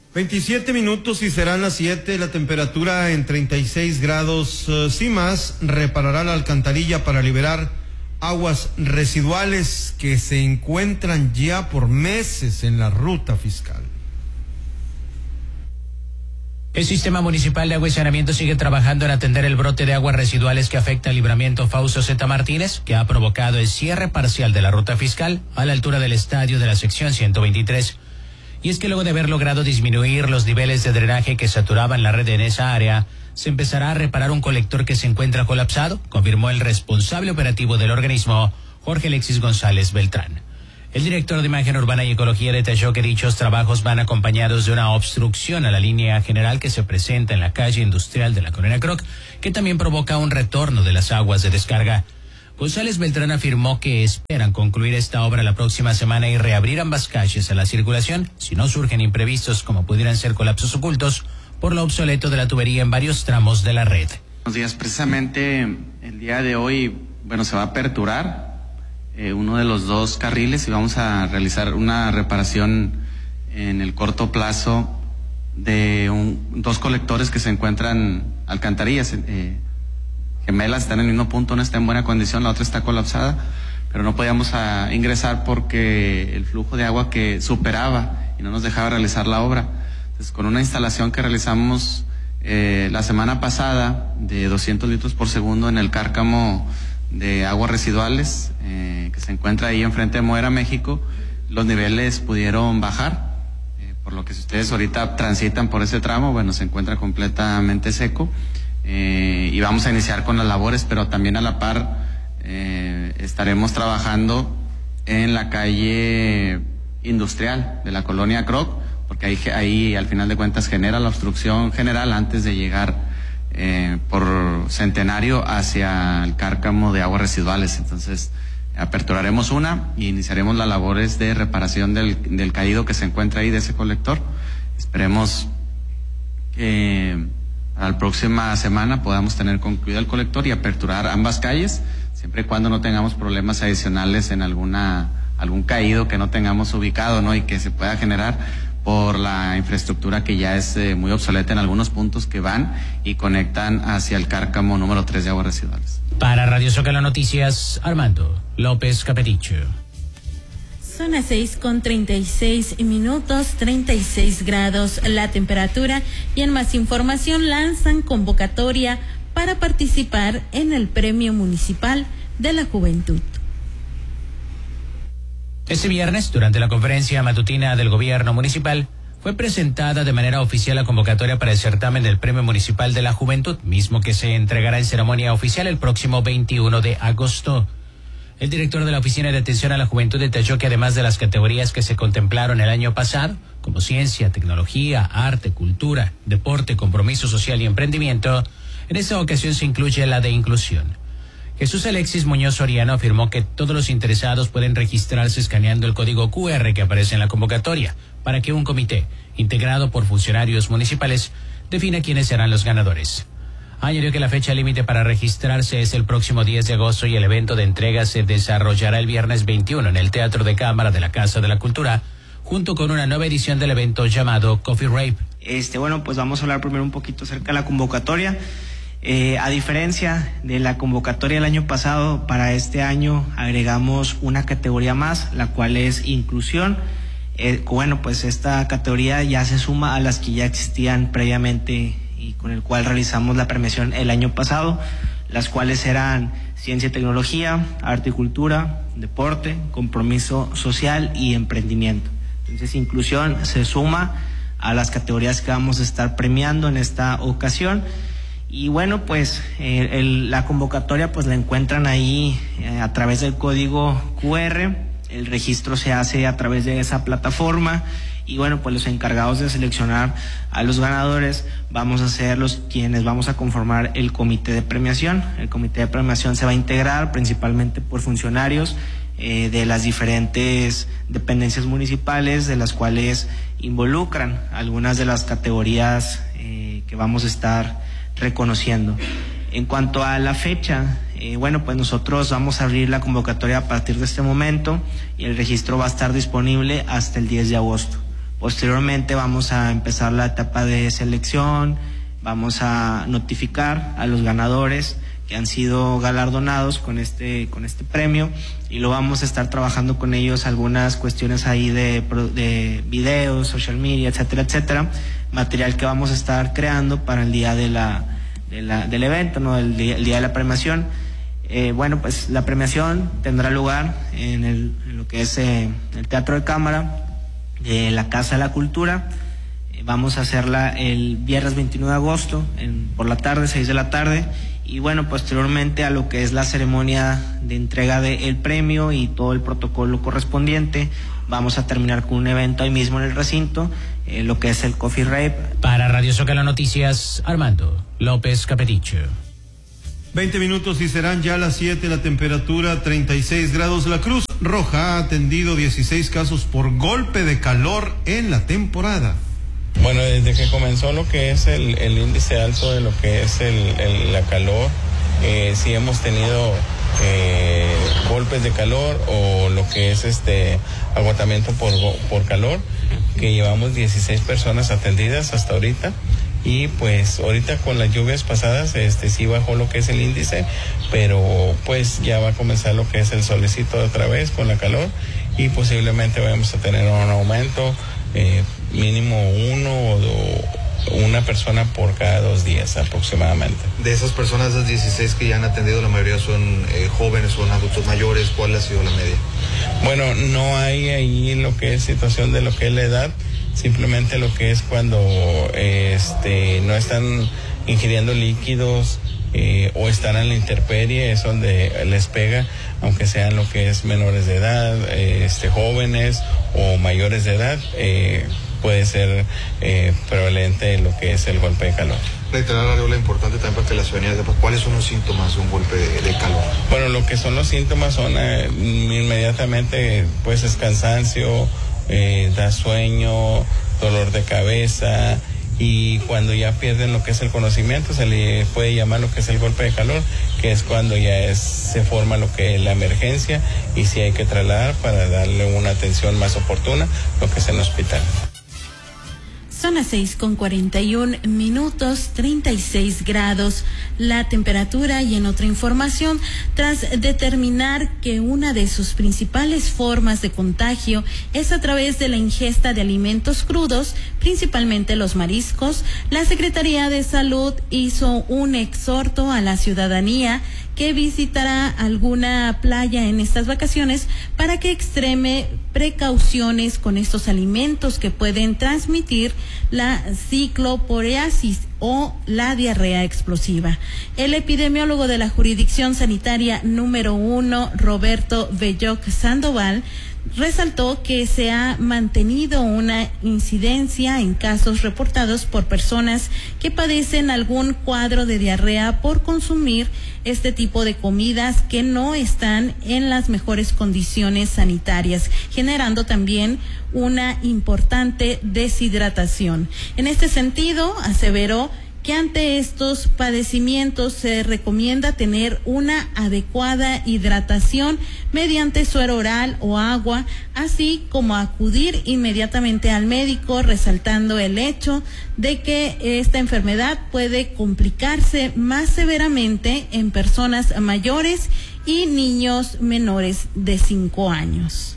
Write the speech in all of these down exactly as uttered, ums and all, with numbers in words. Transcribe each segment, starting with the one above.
veintisiete minutos y serán las siete, la temperatura en treinta y seis grados. Uh, CIMAS reparará la alcantarilla para liberar aguas residuales que se encuentran ya por meses en la ruta fiscal. El Sistema Municipal de Agua y Saneamiento sigue trabajando en atender el brote de aguas residuales que afecta al libramiento Fausto Zeta Martínez, que ha provocado el cierre parcial de la ruta fiscal a la altura del estadio de la sección ciento veintitrés. Y es que luego de haber logrado disminuir los niveles de drenaje que saturaban la red en esa área, se empezará a reparar un colector que se encuentra colapsado, confirmó el responsable operativo del organismo, Jorge Alexis González Beltrán. El director de Imagen Urbana y Ecología detalló que dichos trabajos van acompañados de una obstrucción a la línea general que se presenta en la calle industrial de la Colonia Croc, que también provoca un retorno de las aguas de descarga. González Beltrán afirmó que esperan concluir esta obra la próxima semana y reabrir ambas calles a la circulación si no surgen imprevistos como pudieran ser colapsos ocultos por lo obsoleto de la tubería en varios tramos de la red. Buenos días, precisamente el día de hoy, bueno, se va a aperturar eh, uno de los dos carriles y vamos a realizar una reparación en el corto plazo de un, dos colectores que se encuentran alcantarillas eh, gemelas, están en el mismo punto, una está en buena condición, la otra está colapsada, pero no podíamos a ingresar porque el flujo de agua que superaba y no nos dejaba realizar la obra. Entonces, con una instalación que realizamos eh, la semana pasada de doscientos litros por segundo en el cárcamo de aguas residuales eh, que se encuentra ahí enfrente de Modera, México, los niveles pudieron bajar, eh, por lo que si ustedes ahorita transitan por ese tramo, bueno, se encuentra completamente seco. Eh, y vamos a iniciar con las labores, pero también a la par eh, estaremos trabajando en la calle industrial de la Colonia Croc, porque ahí, ahí al final de cuentas genera la obstrucción general antes de llegar eh, por Centenario hacia el cárcamo de aguas residuales. Entonces aperturaremos una y iniciaremos las labores de reparación del, del caído que se encuentra ahí de ese colector. Esperemos que a la próxima semana podamos tener concluido el colector y aperturar ambas calles, siempre y cuando no tengamos problemas adicionales en alguna algún caído que no tengamos ubicado, ¿no? Y que se pueda generar por la infraestructura que ya es eh, muy obsoleta en algunos puntos que van y conectan hacia el cárcamo número tres de aguas residuales. Para Radio Zócalo Noticias, Armando López Capeticho. Son las seis con treinta y seis minutos, treinta y seis grados la temperatura, y en más información lanzan convocatoria para participar en el Premio Municipal de la Juventud. Este viernes, durante la conferencia matutina del gobierno municipal, fue presentada de manera oficial la convocatoria para el certamen del Premio Municipal de la Juventud, mismo que se entregará en ceremonia oficial el próximo veintiuno de agosto. El director de la Oficina de Atención a la Juventud detalló que además de las categorías que se contemplaron el año pasado, como ciencia, tecnología, arte, cultura, deporte, compromiso social y emprendimiento, en esta ocasión se incluye la de inclusión. Jesús Alexis Muñoz Soriano afirmó que todos los interesados pueden registrarse escaneando el código cu erre que aparece en la convocatoria para que un comité, integrado por funcionarios municipales, defina quiénes serán los ganadores. Añadió que la fecha límite para registrarse es el próximo diez de agosto y el evento de entrega se desarrollará el viernes veintiuno en el Teatro de Cámara de la Casa de la Cultura, junto con una nueva edición del evento llamado Coffee Rape. Este, bueno, pues vamos a hablar primero un poquito acerca de la convocatoria. Eh, a diferencia de la convocatoria del año pasado, para este año agregamos una categoría más, la cual es inclusión. Eh, bueno, pues esta categoría ya se suma a las que ya existían previamente y con el cual realizamos la premiación el año pasado, las cuales eran ciencia y tecnología, arte y cultura, deporte, compromiso social y emprendimiento. Entonces, inclusión se suma a las categorías que vamos a estar premiando en esta ocasión. Y bueno, pues eh, el, la convocatoria pues la encuentran ahí eh, a través del código cu erre. El registro se hace a través de esa plataforma. Y bueno, pues los encargados de seleccionar a los ganadores vamos a ser los quienes vamos a conformar el comité de premiación. El comité de premiación se va a integrar principalmente por funcionarios eh, de las diferentes dependencias municipales, de las cuales involucran algunas de las categorías eh, que vamos a estar reconociendo. En cuanto a la fecha, eh, bueno, pues nosotros vamos a abrir la convocatoria a partir de este momento y el registro va a estar disponible hasta el diez de agosto. Posteriormente vamos a empezar la etapa de selección, vamos a notificar a los ganadores que han sido galardonados con este con este premio y lo vamos a estar trabajando con ellos algunas cuestiones ahí de, de videos, social media, etcétera, etcétera, material que vamos a estar creando para el día de la, de la del evento, no, el día, el día de la premiación. Eh, bueno, pues la premiación tendrá lugar en, el, en lo que es eh, el Teatro de Cámara de la Casa de la Cultura. Eh, vamos a hacerla el viernes veintinueve de agosto en, por la tarde, seis de la tarde. Y bueno, posteriormente a lo que es la ceremonia de entrega del premio y todo el protocolo correspondiente, vamos a terminar con un evento ahí mismo en el recinto, eh, lo que es el Coffee Rave. Para Radio Zócalo Noticias, Armando López Capeticho. veinte minutos y serán ya las siete, la temperatura treinta y seis grados. La Cruz Roja ha atendido dieciséis casos por golpe de calor en la temporada. Bueno, desde que comenzó lo que es el, el índice alto de lo que es el, el, la calor, eh, sí hemos tenido eh, golpes de calor o lo que es este agotamiento por, por calor, que llevamos dieciséis personas atendidas hasta ahorita. Y pues ahorita con las lluvias pasadas este sí bajó lo que es el índice, pero pues ya va a comenzar lo que es el solecito otra vez con la calor y posiblemente vamos a tener un aumento eh, mínimo uno o do, una persona por cada dos días aproximadamente. De esas personas, esas dieciséis que ya han atendido, la mayoría son eh, jóvenes, son adultos mayores. ¿Cuál ha sido la media? Bueno, no hay ahí lo que es situación de lo que es la edad. Simplemente lo que es cuando este no están ingiriendo líquidos eh, o están en la intemperie, es donde les pega, aunque sean lo que es menores de edad, eh, este jóvenes o mayores de edad, eh, puede ser eh, prevalente lo que es el golpe de calor. Reiterar algo importante también para que la ciudadanía sepa cuáles son los síntomas de un golpe de, de calor. Bueno, lo que son los síntomas son eh, inmediatamente pues es cansancio, Eh, da sueño, dolor de cabeza, y cuando ya pierden lo que es el conocimiento se le puede llamar lo que es el golpe de calor, que es cuando ya es, se forma lo que es la emergencia y si hay que trasladar para darle una atención más oportuna, lo que es en el hospital. Son las seis con cuarenta y un minutos, treinta y seis grados la temperatura. Y en otra información, tras determinar que una de sus principales formas de contagio es a través de la ingesta de alimentos crudos, principalmente los mariscos, la Secretaría de Salud hizo un exhorto a la ciudadanía que visitará alguna playa en estas vacaciones para que extreme precauciones con estos alimentos que pueden transmitir la cicloporeasis o la diarrea explosiva. El epidemiólogo de la Jurisdicción Sanitaria número uno, Roberto Belloc Sandoval, resaltó que se ha mantenido una incidencia en casos reportados por personas que padecen algún cuadro de diarrea por consumir este tipo de comidas que no están en las mejores condiciones sanitarias, generando también una importante deshidratación. En este sentido, aseveró que ante estos padecimientos se recomienda tener una adecuada hidratación mediante suero oral o agua, así como acudir inmediatamente al médico, resaltando el hecho de que esta enfermedad puede complicarse más severamente en personas mayores y niños menores de cinco años.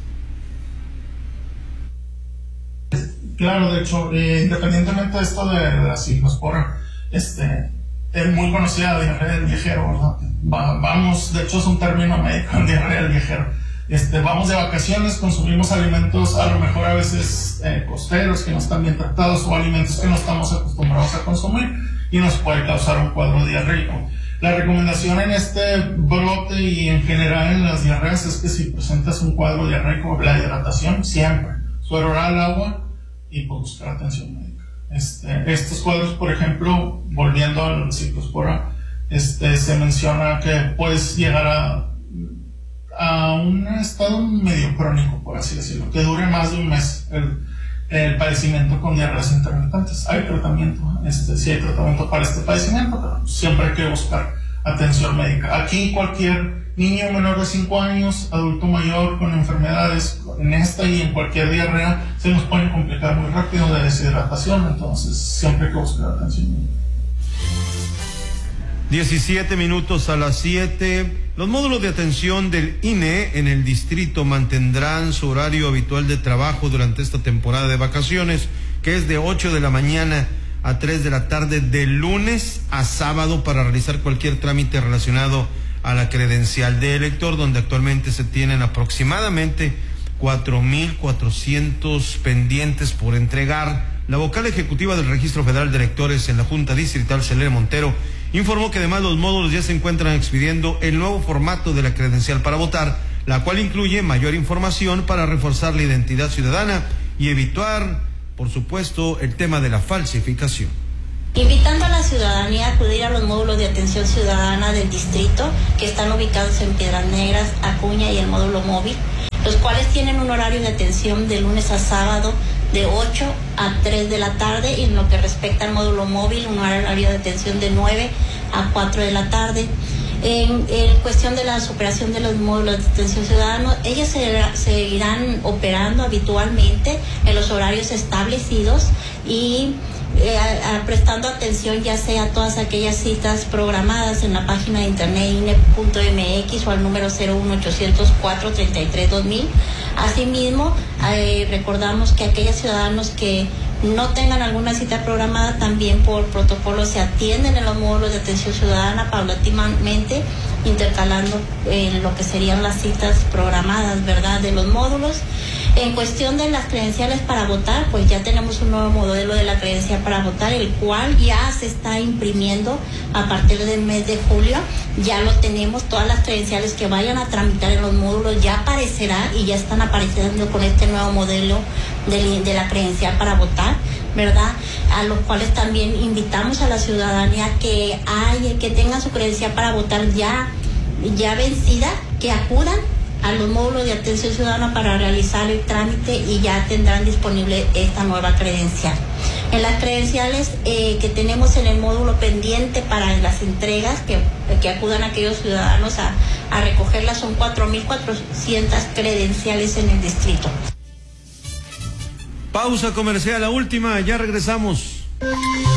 Claro, de hecho, eh, independientemente de esto de, de la ciclospora, este, es muy conocida la diarrea del viajero, ¿verdad? Va, vamos, de hecho es un término médico, diarrea del viajero. Este, vamos de vacaciones, consumimos alimentos a lo mejor a veces eh, costeros que no están bien tratados o alimentos que no estamos acostumbrados a consumir y nos puede causar un cuadro diarreico. La recomendación en este brote y en general en las diarreas es que si presentas un cuadro diarreico, la hidratación siempre, suero oral, agua y pues buscar atención médica. Este, estos cuadros, por ejemplo, volviendo al ciclospora, este, se menciona que puedes llegar a, a un estado medio crónico, por así decirlo, que dure más de un mes el, el padecimiento con diarreas intermitentes. Hay tratamiento, este, sí hay tratamiento para este padecimiento, pero siempre hay que buscar atención médica. Aquí cualquier niño menor de cinco años, adulto mayor con enfermedades, en esta y en cualquier diarrea, se nos puede complicar muy rápido de deshidratación, entonces siempre hay que buscar atención médica. diecisiete minutos a las siete. Los módulos de atención del I N E en el distrito mantendrán su horario habitual de trabajo durante esta temporada de vacaciones, que es de ocho de la mañana a tres de la tarde de lunes a sábado, para realizar cualquier trámite relacionado a la credencial de elector, donde actualmente se tienen aproximadamente cuatro mil cuatrocientos pendientes por entregar. La vocal ejecutiva del Registro Federal de Electores en la Junta Distrital, Celere Montero, informó que además los módulos ya se encuentran expidiendo el nuevo formato de la credencial para votar, la cual incluye mayor información para reforzar la identidad ciudadana y evitar, por supuesto, el tema de la falsificación. Invitando a la ciudadanía a acudir a los módulos de atención ciudadana del distrito, que están ubicados en Piedras Negras, Acuña y el módulo móvil, los cuales tienen un horario de atención de lunes a sábado de ocho a tres de la tarde, y en lo que respecta al módulo móvil, un horario de atención de nueve a cuatro de la tarde. En, en cuestión de la superación de los módulos de atención ciudadana, ellos se, seguirán operando habitualmente en los horarios establecidos y eh, a, a, prestando atención ya sea a todas aquellas citas programadas en la página de internet I N E punto M X o al número cero uno ochocientos cuatro treinta y tres dos mil. Asimismo, eh, recordamos que aquellos ciudadanos que no tengan alguna cita programada, también por protocolo se atienden en los módulos de atención ciudadana paulatinamente, intercalando en lo que serían las citas programadas, ¿verdad?, de los módulos. En cuestión de las credenciales para votar, pues ya tenemos un nuevo modelo de la credencial para votar, el cual ya se está imprimiendo a partir del mes de julio. Ya lo tenemos, todas las credenciales que vayan a tramitar en los módulos ya aparecerá y ya están apareciendo con este nuevo modelo de, de la credencial para votar, ¿verdad? A los cuales también invitamos a la ciudadanía que hay, que tengan su credencial para votar ya, ya vencida, que acudan a los módulos de atención ciudadana para realizar el trámite y ya tendrán disponible esta nueva credencial. En las credenciales eh, que tenemos en el módulo pendiente para las entregas, que, que acudan aquellos ciudadanos a, a recogerlas, son cuatro mil cuatrocientas credenciales en el distrito. Pausa comercial, la última, ya regresamos.